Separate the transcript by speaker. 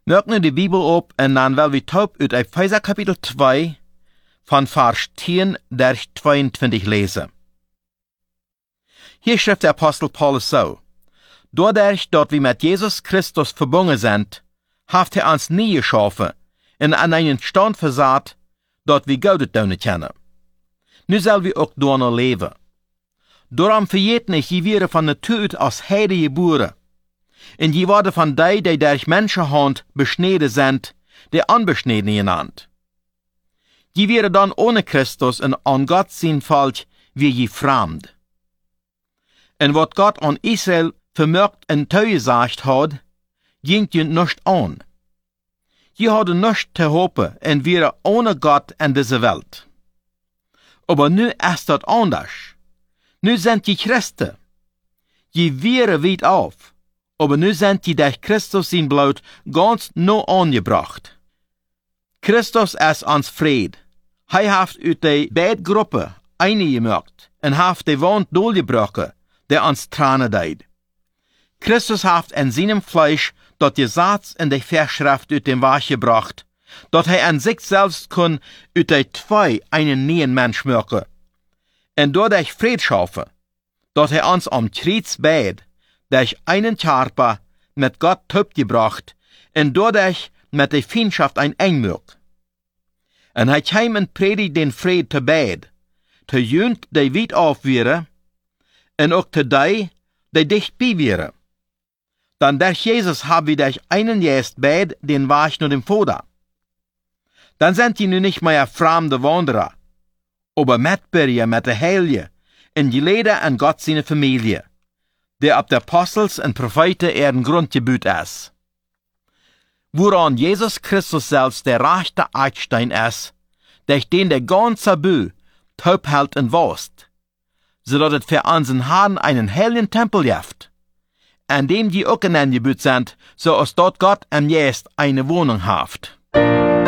Speaker 1: Merk nu die Bibel op en dan wel we taub uit Epheser kapitel 2 van vers 10 durch 22 lesen. Hier schreibt der Apostel Paulus so: Dadurch, dass wir mit Jesus Christus verbunden sind, hat uns nie geschaffen und an einen Stand versaat, dass wir Gott tun können. Nu sollen wir auch daarna leben. Daarom vergeet nicht, je wäre von Natur uit als Heide geboren. Und je worden von die durch Menschenhand beschneden sind, die Unbeschneden genannt. Je wäre dann ohne Christus und an Gott sein Volk wie je fremd. Und wat Gott an Israel vermerkt und zugesagt hat, ging je nicht an. Je hadden nichts zu hoffen und wäre ohne Gott in dieser Welt. Aber nu ist das anders. Nu sind die Christen. Je wäre weit auf, aber nu sind die durch Christus sein Blut ganz no angebracht. Christus ist ans Fried. Hat uit die beide Gruppen eine gemerkt und hat die Wand durchgebrochen, der ans Tranen deed. Christus hat in seinem Fleisch dat Gesetz in die Verschrift uit dem Weg gebracht, dat an sich selbst kon uit die zwei einen neuen Mensch machen. Und dadurch Fried schaffen, dat uns am Kreuz beit, durch einen Körper mit Gott gebracht und dadurch mit der Feindschaft ein Engmürk. Und kam und predigt den Fried zu beit, zu jünt, die weit auf wäre, und auch zu die dicht bei wäre. Dann durch Jesus haben wir durch einen Geist beit den Weg nur dem Vater. Dann sind die nun nicht mehr fremde Wanderer, aber Mitbürger mit der Heilige und die Leder an Gott seine Familie, der ab der Apostels und Propheten ihren Grundgebüt ist. Woran Jesus Christus selbst der rechte Eckstein ist, durch den der ganze Bü taub hält und wost, sodass es für unseren Herrn einen heiligen Tempel gibt, an dem die auch in Gebüt sind, so als dort Gott am Geist eine Wohnung haft.